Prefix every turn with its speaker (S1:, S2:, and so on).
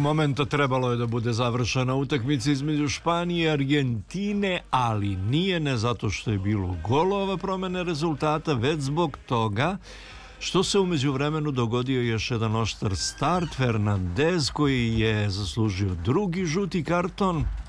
S1: momenta trebalo je da bude završena utakmica između Španije i Argentine, ali nije, ne zato što je bilo golova promene rezultata, već zbog toga što se u međuvremenu dogodio još jedan oštar start. Fernandez, koji je zaslužio drugi žuti karton,